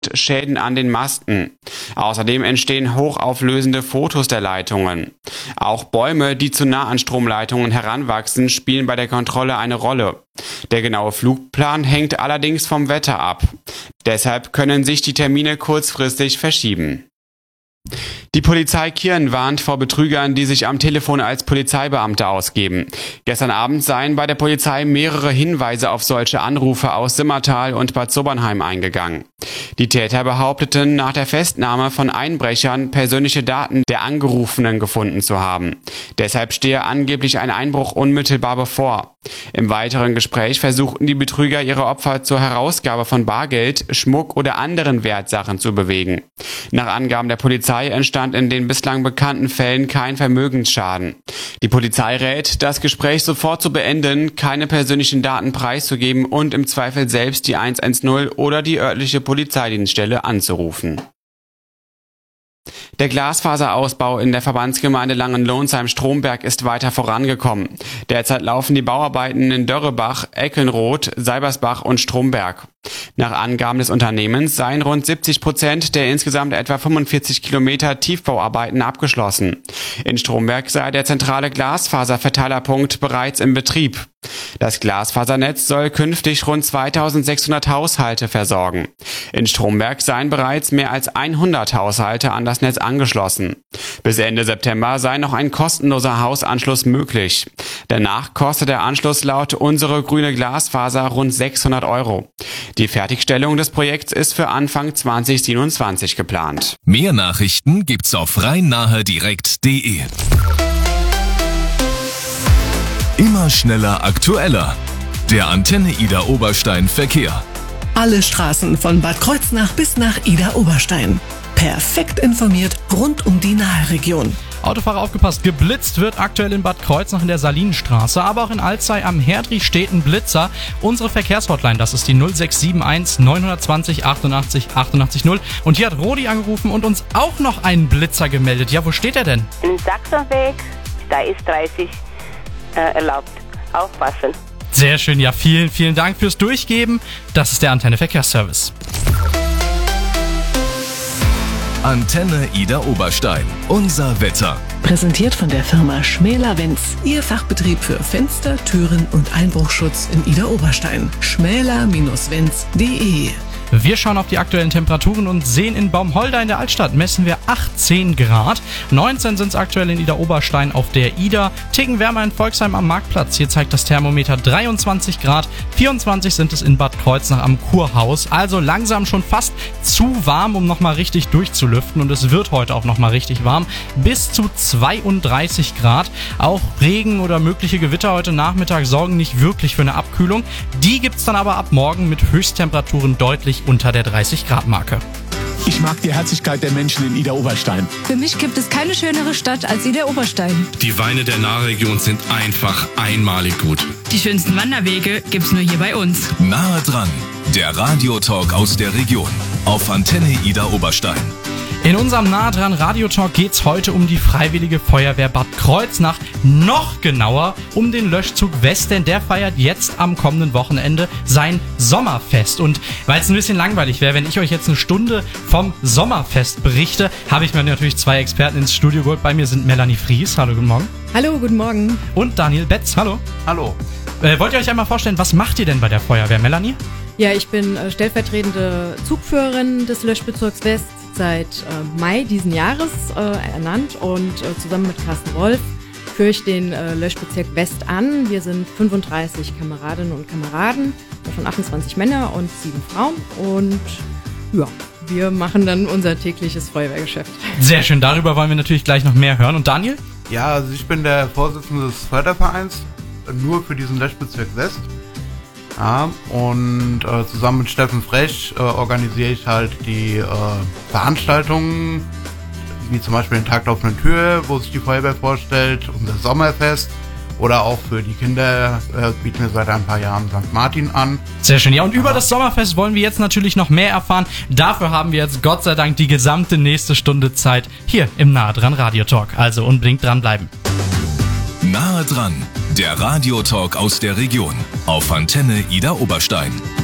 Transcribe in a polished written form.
und Schäden an den Masten. Außerdem entstehen hochauflösende Fotos der Leitungen. Auch Bäume, die zu nah an Stromleitungen heranwachsen, spielen bei der Kontrolle eine Rolle. Der genaue Flugplan hängt allerdings vom Wetter ab. Deshalb können sich die Termine kurzfristig verschieben. Die Polizei Kirn warnt vor Betrügern, die sich am Telefon als Polizeibeamte ausgeben. Gestern Abend seien bei der Polizei mehrere Hinweise auf solche Anrufe aus Simmertal und Bad Sobernheim eingegangen. Die Täter behaupteten, nach der Festnahme von Einbrechern persönliche Daten der Angerufenen gefunden zu haben. Deshalb stehe angeblich ein Einbruch unmittelbar bevor. Im weiteren Gespräch versuchten die Betrüger ihre Opfer zur Herausgabe von Bargeld, Schmuck oder anderen Wertsachen zu bewegen. Nach Angaben der Polizei entstand in den bislang bekannten Fällen kein Vermögensschaden. Die Polizei rät, das Gespräch sofort zu beenden, keine persönlichen Daten preiszugeben und im Zweifel selbst die 110 oder die örtliche Polizeidienststelle anzurufen. Der Glasfaserausbau in der Verbandsgemeinde Langenlohnsheim-Stromberg ist weiter vorangekommen. Derzeit laufen die Bauarbeiten in Dörrebach, Eckenroth, Seibersbach und Stromberg. Nach Angaben des Unternehmens seien rund 70% der insgesamt etwa 45 Kilometer Tiefbauarbeiten abgeschlossen. In Stromberg sei der zentrale Glasfaserverteilerpunkt bereits in Betrieb. Das Glasfasernetz soll künftig rund 2600 Haushalte versorgen. In Stromberg seien bereits mehr als 100 Haushalte an das Netz angeschlossen. Bis Ende September sei noch ein kostenloser Hausanschluss möglich. Danach kostet der Anschluss laut Unsere Grüne Glasfaser rund 600 €. Die Fertigstellung des Projekts ist für Anfang 2027 geplant. Mehr Nachrichten gibt's auf rhein-nahe-direkt.de. Immer schneller, aktueller. Der Antenne Ida Oberstein Verkehr. Alle Straßen von Bad Kreuznach bis nach Ida Oberstein. Perfekt informiert rund um die Nahe-Region. Autofahrer aufgepasst, geblitzt wird aktuell in Bad Kreuznach in der Salinenstraße, aber auch in Alzey am Herdrich steht ein Blitzer. Unsere Verkehrshotline, das ist die 0671 920 88 88 0. Und hier hat Rodi angerufen und uns auch noch einen Blitzer gemeldet. Ja, wo steht er denn? Im Sachsenweg, da ist 30 erlaubt. Aufpassen. Sehr schön, ja, vielen, vielen Dank fürs Durchgeben. Das ist der Antenne Verkehrsservice. Antenne Ida Oberstein. Unser Wetter. Präsentiert von der Firma Schmäler-Wenz. Ihr Fachbetrieb für Fenster, Türen und Einbruchschutz in Ida Oberstein. schmäler-wenz.de. Wir schauen auf die aktuellen Temperaturen und sehen in Baumholder in der Altstadt messen wir 18 Grad. 19 sind es aktuell in Ida Oberstein auf der Ida. Ticken wärmer in Volksheim am Marktplatz. Hier zeigt das Thermometer 23 Grad. 24 sind es in Bad Kreuznach am Kurhaus. Also langsam schon fast zu warm, um nochmal richtig durchzulüften. Und es wird heute auch nochmal richtig warm. Bis zu 32 Grad. Auch Regen oder mögliche Gewitter heute Nachmittag sorgen nicht wirklich für eine Abkühlung. Die gibt's dann aber ab morgen mit Höchsttemperaturen deutlich unter der 30-Grad-Marke. Ich mag die Herzlichkeit der Menschen in Ida Oberstein. Für mich gibt es keine schönere Stadt als Ida Oberstein. Die Weine der Nahregion sind einfach einmalig gut. Die schönsten Wanderwege gibt's nur hier bei uns. Nahe dran, der Radiotalk aus der Region auf Antenne Ida Oberstein. In unserem Nah dran Radiotalk geht's heute um die Freiwillige Feuerwehr Bad Kreuznach. Noch genauer um den Löschzug West, denn der feiert jetzt am kommenden Wochenende sein Sommerfest. Und weil es ein bisschen langweilig wäre, wenn ich euch jetzt eine Stunde vom Sommerfest berichte, habe ich mir natürlich zwei Experten ins Studio geholt. Bei mir sind Melanie Fries. Hallo, guten Morgen. Hallo, guten Morgen. Und Daniel Betz. Hallo. Hallo. Wollt ihr euch einmal vorstellen, was macht ihr denn bei der Feuerwehr, Melanie? Ja, ich bin stellvertretende Zugführerin des Löschbezirks West, seit Mai diesen Jahres ernannt und zusammen mit Carsten Wolf führe ich den Löschbezirk West an. Wir sind 35 Kameradinnen und Kameraden, davon 28 Männer und 7 Frauen und ja, wir machen dann unser tägliches Feuerwehrgeschäft. Sehr schön, darüber wollen wir natürlich gleich noch mehr hören. Und Daniel? Ja, also ich bin der Vorsitzende des Fördervereins, nur für diesen Löschbezirk West. Ja, und zusammen mit Steffen Frech organisiere ich halt die Veranstaltungen, wie zum Beispiel den Tag der offenen Tür, wo sich die Feuerwehr vorstellt, und das Sommerfest. Oder auch für die Kinder bieten wir seit ein paar Jahren St. Martin an. Sehr schön. Ja, und über das Sommerfest wollen wir jetzt natürlich noch mehr erfahren. Dafür haben wir jetzt Gott sei Dank die gesamte nächste Stunde Zeit hier im Nahe dran Radiotalk. Also unbedingt dranbleiben. Nahe dran, der Radiotalk aus der Region auf Antenne Ida Oberstein.